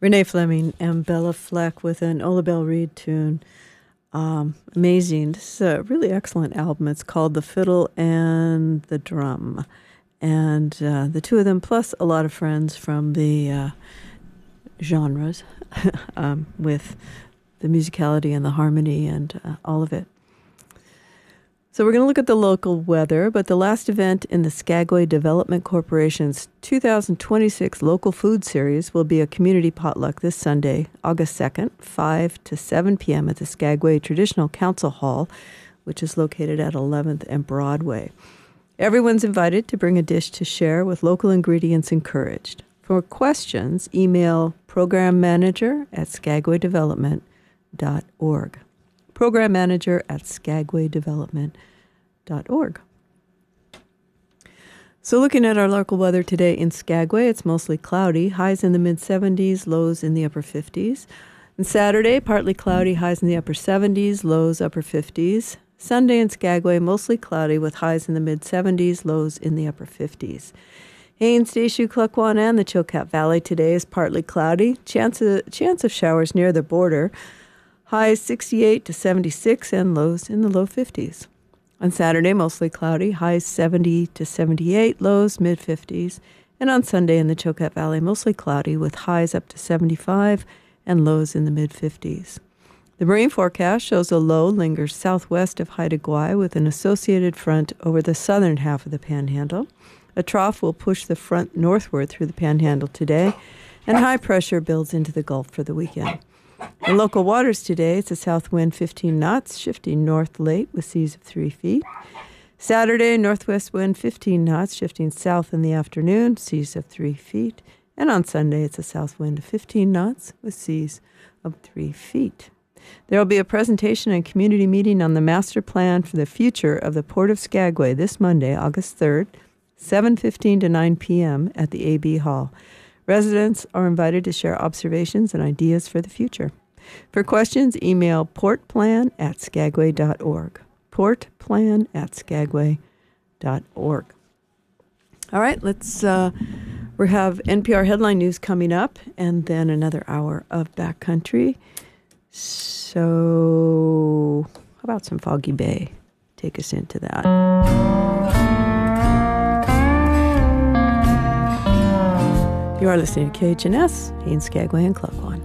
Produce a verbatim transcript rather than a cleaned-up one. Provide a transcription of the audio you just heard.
Renee Fleming and Bella Fleck with an Ola Belle Reed tune. Um, amazing. This is a really excellent album. It's called The Fiddle and the Drum. And uh, the two of them, plus a lot of friends from the uh, genres, um, with the musicality and the harmony and uh, all of it. So we're going to look at the local weather, but the last event in the Skagway Development Corporation's two thousand twenty-six Local Food Series will be a community potluck this Sunday, August second, five to seven p.m. at the Skagway Traditional Council Hall, which is located at eleventh and Broadway. Everyone's invited to bring a dish to share with local ingredients encouraged. For questions, email program manager at skagway development dot org. Program manager at skagway development dot org. So looking at our local weather today in Skagway, it's mostly cloudy, highs in the mid seventies, lows in the upper fifties. And Saturday, partly cloudy, highs in the upper seventies, lows upper fifties. Sunday in Skagway, mostly cloudy with highs in the mid seventies, lows in the upper fifties. Haines, Deschutes, Klukwan, and the Chilkat Valley today is partly cloudy. Chance of, chance of showers near the border. Highs sixty-eight to seventy-six and lows in the low fifties. On Saturday, mostly cloudy, highs seventy to seventy-eight, lows mid fifties. And on Sunday in the Chilkat Valley, mostly cloudy with highs up to seventy-five and lows in the mid fifties. The marine forecast shows a low lingers southwest of Haida Gwaii with an associated front over the southern half of the Panhandle. A trough will push the front northward through the Panhandle today, and high pressure builds into the Gulf for the weekend. In local waters today, it's a south wind fifteen knots, shifting north late with seas of three feet. Saturday, northwest wind fifteen knots, shifting south in the afternoon, seas of three feet. And on Sunday, it's a south wind of fifteen knots with seas of three feet. There will be a presentation and community meeting on the master plan for the future of the Port of Skagway this Monday, August third, seven fifteen to nine p.m. at the A B Hall. Residents are invited to share observations and ideas for the future. For questions, email portplan at skagway dot org. portplan at skagway dot org. All right, let's, uh, we have N P R headline news coming up and then another hour of backcountry. So how about some Foggy Bay? Take us into that. You are listening to K H N S, Haines, Skagway, and Klukwan.